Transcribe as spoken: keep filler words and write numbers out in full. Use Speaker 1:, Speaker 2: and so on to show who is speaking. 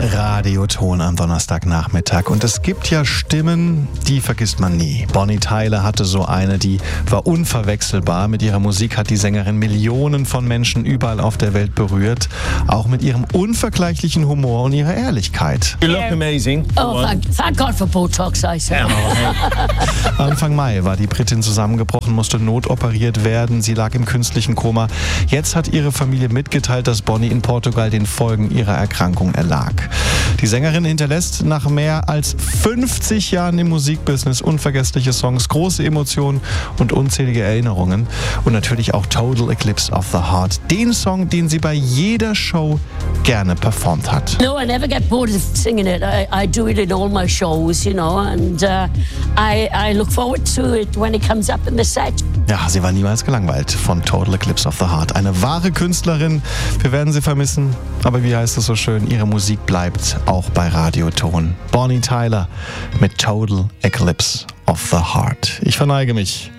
Speaker 1: Radioton am Donnerstagnachmittag. Und es gibt ja Stimmen, die vergisst man nie. Bonnie Tyler hatte so eine, die war unverwechselbar. Mit ihrer Musik hat die Sängerin Millionen von Menschen überall auf der Welt berührt. Auch mit ihrem unvergleichlichen Humor und ihrer Ehrlichkeit.
Speaker 2: You look amazing.
Speaker 3: Oh, thank, thank God for Botox, I say.
Speaker 1: Anfang Mai war die Britin zusammengebrochen, musste notoperiert werden. Sie lag im künstlichen Koma. Jetzt hat ihre Familie mitgeteilt, dass Bonnie in Portugal den Folgen ihrer Erkrankung erlag. Die Sängerin hinterlässt nach mehr als fünfzig Jahren im Musikbusiness unvergessliche Songs, große Emotionen und unzählige Erinnerungen. Und natürlich auch Total Eclipse of the Heart, den Song, den sie bei jeder Show gerne performt hat.
Speaker 3: No, I never get bored of singing it. I, I do it in all my shows, you know, and uh, I, I look forward to it when it comes up in the set.
Speaker 1: Ja, sie war niemals gelangweilt von Total Eclipse of the Heart. Eine wahre Künstlerin. Wir werden sie vermissen. Aber wie heißt es so schön, ihre Musik bleibt auch bei Radioton. Bonnie Tyler mit Total Eclipse of the Heart. Ich verneige mich.